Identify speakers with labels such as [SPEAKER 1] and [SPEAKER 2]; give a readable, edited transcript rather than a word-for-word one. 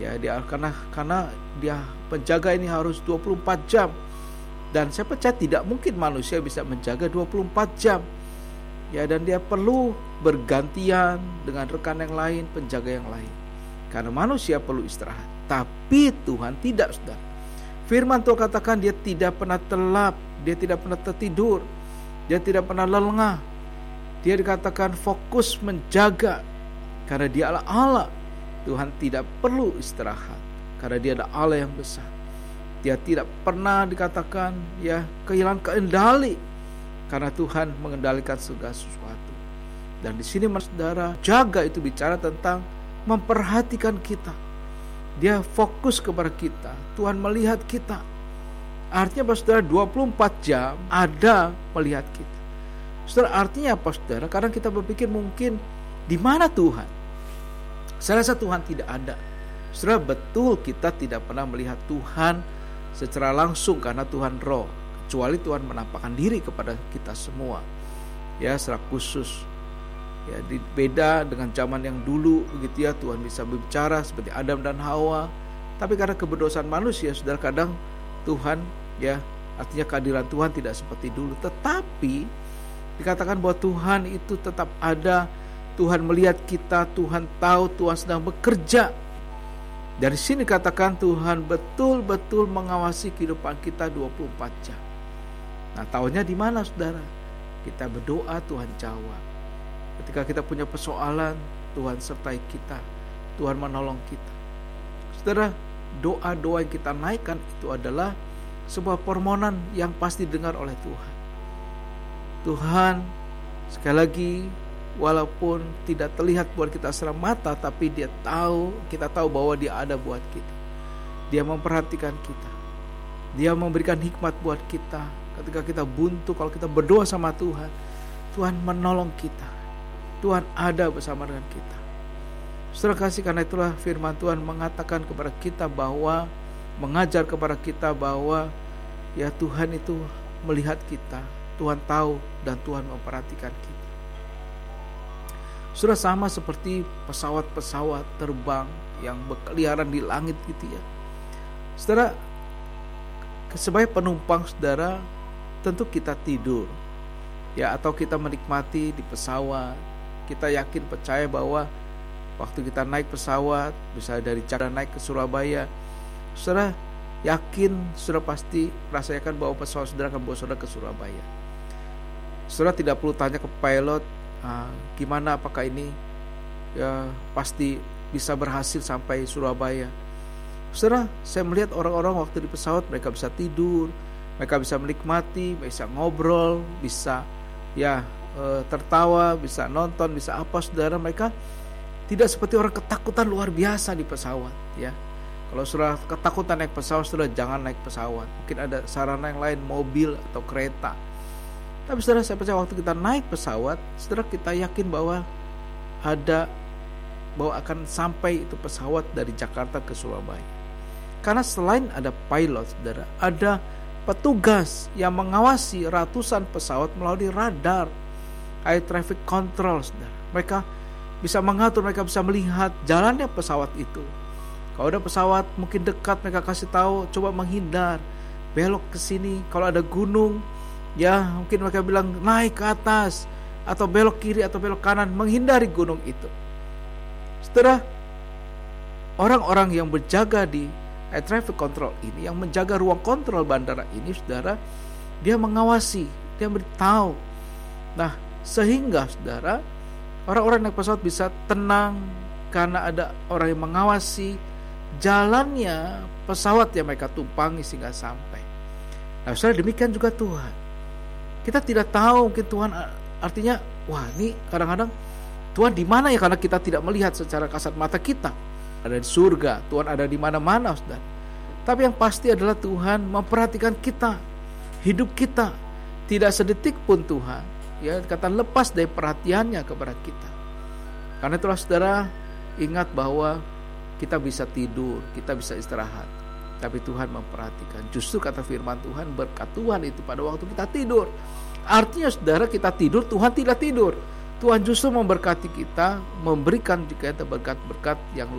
[SPEAKER 1] Ya, dia karena dia penjaga ini harus 24 jam. Dan saya percaya tidak mungkin manusia bisa menjaga 24 jam. Ya, dan dia perlu bergantian dengan rekan yang lain, penjaga yang lain. Karena manusia perlu istirahat. Tapi Tuhan tidak, saudara. Firman Tuhan katakan dia tidak pernah terlelap, dia tidak pernah tertidur, dia tidak pernah lengah. Dia dikatakan fokus menjaga karena dia adalah Allah. Tuhan tidak perlu istirahat karena dia adalah Allah yang besar. Dia tidak pernah dikatakan kehilangan kendali karena Tuhan mengendalikan segala sesuatu. Dan di sini saudara, jaga itu bicara tentang memperhatikan kita. Dia fokus kepada kita. Tuhan melihat kita. Artinya apa, saudara? 24 jam ada melihat kita. Saudara, artinya apa, saudara? Kadang kita berpikir mungkin di mana Tuhan? Saya rasa Tuhan tidak ada. Saudara, betul kita tidak pernah melihat Tuhan secara langsung karena Tuhan roh, kecuali Tuhan menampakkan diri kepada kita semua secara khusus. Beda dengan zaman yang dulu begitu Tuhan bisa berbicara seperti Adam dan Hawa. Tapi karena keberdosaan manusia, saudara, kadang Tuhan artinya kehadiran Tuhan tidak seperti dulu. Tetapi dikatakan bahwa Tuhan itu tetap ada. Tuhan melihat kita, Tuhan tahu, Tuhan sedang bekerja. Dari sini katakan Tuhan betul-betul mengawasi kehidupan kita 24 jam. Nah, tahunya di mana, saudara? Kita berdoa, Tuhan jawab. Ketika kita punya persoalan, Tuhan sertai kita, Tuhan menolong kita. Saudara, doa-doa yang kita naikkan itu adalah sebuah permohonan yang pasti didengar oleh Tuhan. Tuhan, sekali lagi, walaupun tidak terlihat buat kita secara mata, tapi kita tahu bahwa dia ada buat kita. Dia memperhatikan kita. Dia memberikan hikmat buat kita. Ketika kita buntu, kalau kita berdoa sama Tuhan, Tuhan menolong kita. Tuhan ada bersama dengan kita. Saudara kasih, karena itulah firman Tuhan mengatakan kepada kita bahwa, mengajar kepada kita bahwa Tuhan itu melihat kita, Tuhan tahu dan Tuhan memperhatikan kita. Sudah sama seperti pesawat-pesawat terbang yang berkeliaran di langit gitu ya. Saudara, sebagai penumpang, saudara, tentu kita tidur atau kita menikmati di pesawat. Kita yakin percaya bahwa waktu kita naik pesawat, misalnya dari Jakarta naik ke Surabaya, saudara yakin, saudara pasti merasakan bahwa pesawat saudara akan bawa saudara ke Surabaya. Saudara tidak perlu tanya ke pilot, gimana, apakah ini pasti bisa berhasil sampai Surabaya. Saudara, saya melihat orang-orang waktu di pesawat, mereka bisa tidur, mereka bisa menikmati, bisa ngobrol, bisa tertawa, bisa nonton, bisa apa, saudara. Mereka tidak seperti orang ketakutan luar biasa di pesawat Kalau saudara ketakutan naik pesawat, saudara jangan naik pesawat. Mungkin ada sarana yang lain, mobil atau kereta. Tapi saudara, saya percaya waktu kita naik pesawat, saudara, kita yakin bahwa akan sampai itu pesawat dari Jakarta ke Surabaya. Karena selain ada pilot, saudara, ada petugas yang mengawasi ratusan pesawat melalui radar, air traffic control, saudara. Mereka bisa mengatur, mereka bisa melihat jalannya pesawat itu. Kalau ada pesawat mungkin dekat, mereka kasih tahu, coba menghindar, belok ke sini. Kalau ada gunung, mungkin mereka bilang naik ke atas, atau belok kiri atau belok kanan, menghindari gunung itu. Saudara, orang-orang yang berjaga di air traffic control ini, yang menjaga ruang kontrol bandara ini, saudara, dia mengawasi, dia beritahu. Nah, sehingga saudara, orang-orang naik pesawat bisa tenang karena ada orang yang mengawasi jalannya pesawat yang mereka tumpangi sehingga sampai. Nah, saudara, demikian juga Tuhan. Kita tidak tahu, mungkin Tuhan artinya, wah, ini kadang-kadang Tuhan di mana ya, karena kita tidak melihat secara kasat mata kita. Ada di surga, Tuhan ada di mana-mana, saudara. Tapi yang pasti adalah Tuhan memperhatikan kita, hidup kita. Tidak sedetik pun Tuhan kata lepas dari perhatiannya kepada kita. Karena itulah, saudara, ingat bahwa kita bisa tidur, kita bisa istirahat, tapi Tuhan memperhatikan. Justru kata firman Tuhan, berkat Tuhan itu pada waktu kita tidur. Artinya, saudara, kita tidur, Tuhan tidak tidur. Tuhan justru memberkati kita, memberikan juga berkat-berkat yang